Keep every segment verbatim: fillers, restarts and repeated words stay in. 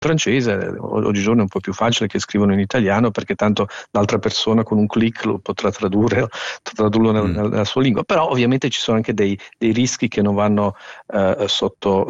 francese, oggigiorno è un po' più facile che scrivono in italiano, perché tanto l'altra persona con un click lo potrà tradurre, tradurlo nella, mm. nella sua lingua. Però ovviamente ci sono anche dei, dei rischi che non vanno eh, sotto,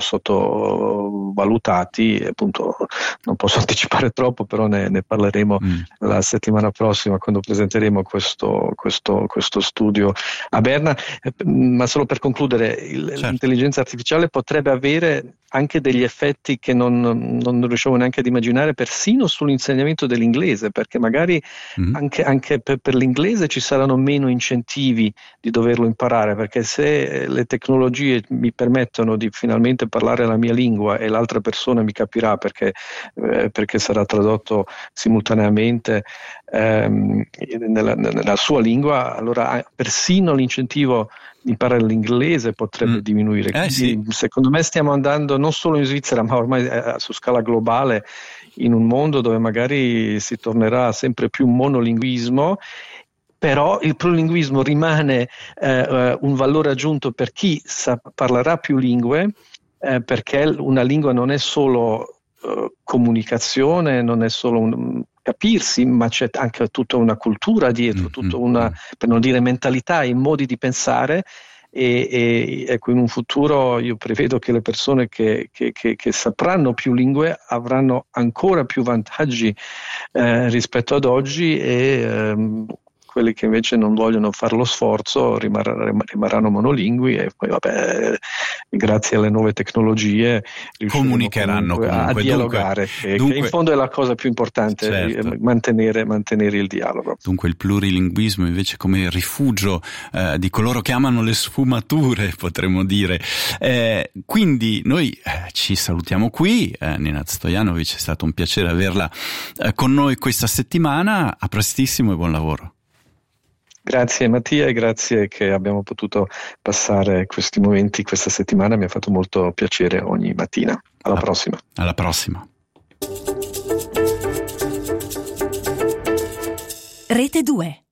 sottovalutati. Appunto, non posso anticipare troppo, però ne, ne parleremo mm. la settimana prossima, quando presenteremo questo, questo, questo studio a Berna. Ma solo per concludere, il, certo. l'intelligenza artificiale potrebbe avere anche degli effetti che non, non riusciamo neanche ad immaginare, persino sull'insegnamento dell'inglese, perché magari mm. anche, anche per, per l'inglese ci saranno meno incentivi di doverlo imparare, perché se le tecnologie mi permettono di finalmente parlare la mia lingua e l'altra persona mi capirà perché, eh, perché sarà tradotto simultaneamente ehm, nella, nella sua lingua, allora persino l'incentivo di imparare l'inglese potrebbe mm. diminuire. Eh, Quindi, sì. secondo me stiamo andando non solo in Svizzera, ma ormai eh, su scala globale, in un mondo dove magari si tornerà sempre più monolinguismo. Però il pluringuismo rimane eh, un valore aggiunto per chi sa, parlerà più lingue, eh, perché una lingua non è solo eh, comunicazione, non è solo un, capirsi, ma c'è anche tutta una cultura dietro, mm-hmm. tutta una, per non dire mentalità e modi di pensare. E, e ecco, in un futuro io prevedo che le persone che, che, che, che sapranno più lingue avranno ancora più vantaggi eh, rispetto ad oggi, e ehm, quelli che invece non vogliono fare lo sforzo rimarranno, rimarranno monolingui, e poi vabbè, grazie alle nuove tecnologie comunicheranno comunque, a comunque. dialogare, dunque, che, dunque, che in fondo è la cosa più importante, certo. mantenere, mantenere il dialogo. Dunque il plurilinguismo invece come rifugio eh, di coloro che amano le sfumature, potremmo dire. Eh, quindi noi eh, ci salutiamo qui. eh, Nenad Stojanovic, è stato un piacere averla eh, con noi questa settimana. A prestissimo e buon lavoro. Grazie Mattia, e grazie che abbiamo potuto passare questi momenti questa settimana, mi ha fatto molto piacere ogni mattina. Alla a, prossima. Alla prossima. Rete due.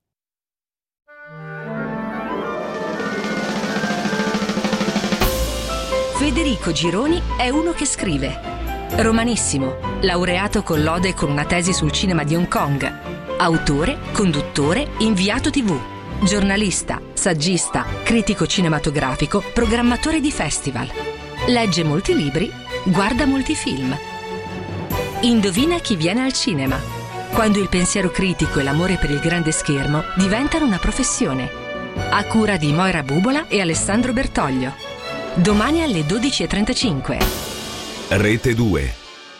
Federico Gironi è uno che scrive. Romanissimo, laureato con lode e con una tesi sul cinema di Hong Kong. Autore, conduttore, inviato tivù, giornalista, saggista, critico cinematografico, programmatore di festival. Legge molti libri, guarda molti film. Indovina chi viene al cinema. Quando il pensiero critico e l'amore per il grande schermo diventano una professione. A cura di Moira Bubola e Alessandro Bertoglio. Domani alle dodici e trentacinque. Rete due.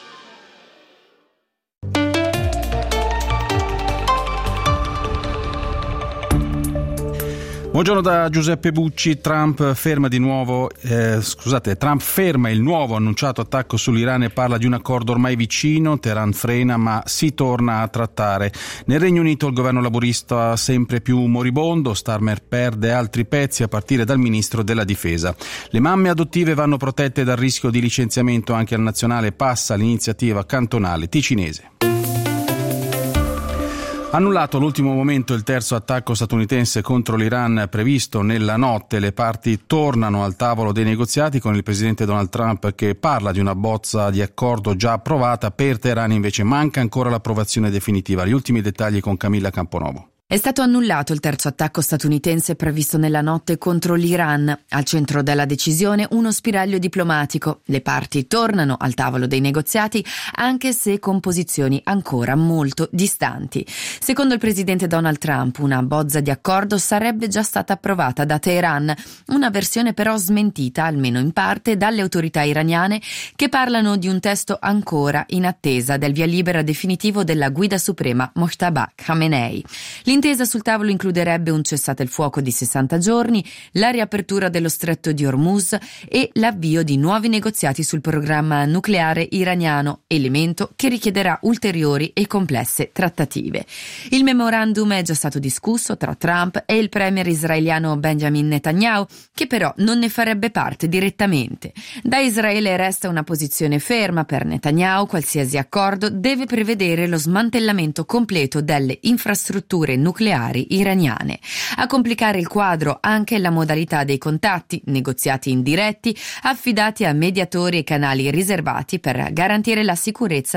Buongiorno da Giuseppe Bucci. Trump ferma di nuovo, eh, scusate, Trump ferma il nuovo annunciato attacco sull'Iran e parla di un accordo ormai vicino. Teheran frena, ma si torna a trattare. Nel Regno Unito il governo laburista sempre più moribondo. Starmer perde altri pezzi a partire dal ministro della difesa. Le mamme adottive vanno protette dal rischio di licenziamento. Anche al nazionale passa l'iniziativa cantonale ticinese. Annullato all'ultimo momento il terzo attacco statunitense contro l'Iran previsto nella notte, le parti tornano al tavolo dei negoziati con il presidente Donald Trump che parla di una bozza di accordo già approvata. Per Teheran invece manca ancora l'approvazione definitiva. Gli ultimi dettagli con Camilla Camponovo. È stato annullato il terzo attacco statunitense previsto nella notte contro l'Iran. Al centro della decisione uno spiraglio diplomatico. Le parti tornano al tavolo dei negoziati, anche se con posizioni ancora molto distanti. Secondo il presidente Donald Trump, una bozza di accordo sarebbe già stata approvata da Teheran, una versione però smentita, almeno in parte, dalle autorità iraniane, che parlano di un testo ancora in attesa del via libera definitivo della guida suprema Mojtaba Khamenei. L'intesa sul tavolo includerebbe un cessate il fuoco di sessanta giorni, la riapertura dello stretto di Hormuz e l'avvio di nuovi negoziati sul programma nucleare iraniano, elemento che richiederà ulteriori e complesse trattative. Il memorandum è già stato discusso tra Trump e il premier israeliano Benjamin Netanyahu, che però non ne farebbe parte direttamente. Da Israele resta una posizione ferma. Per Netanyahu qualsiasi accordo deve prevedere lo smantellamento completo delle infrastrutture nucleari nucleari iraniane. A complicare il quadro anche la modalità dei contatti, negoziati indiretti, affidati a mediatori e canali riservati per garantire la sicurezza